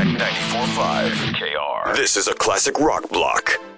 94.5 KR. This is a classic rock block.